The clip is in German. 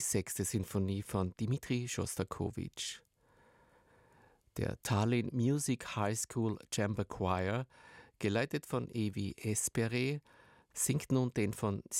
sechste Sinfonie von Dmitri Schostakowitsch. Der Tallinn Music High School Chamber Choir, geleitet von Evi Espere, singt nun den von